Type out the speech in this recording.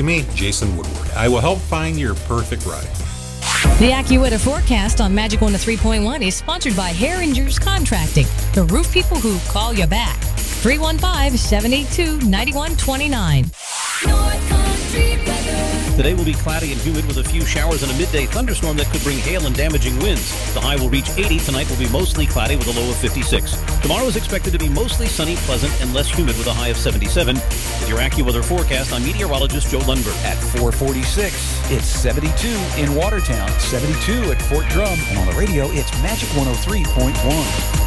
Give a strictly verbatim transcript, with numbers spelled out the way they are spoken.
me, Jason Woodward. I will help find your perfect ride. The AccuWeather forecast on Magic one oh three point one is sponsored by Herringer's Contracting, the roof people who call you back. three one five, seven eight two, nine one two nine. North Country weather. Today will be cloudy and humid with a few showers and a midday thunderstorm that could bring hail and damaging winds. The high will reach eighty. Tonight will be mostly cloudy with a low of fifty-six. Tomorrow is expected to be mostly sunny, pleasant, and less humid with a high of seventy-seven. With your AccuWeather forecast, I'm meteorologist Joe Lundberg. At four forty-six, it's seventy-two in Watertown, seventy-two at Fort Drum, and on the radio, it's Magic one oh three point one.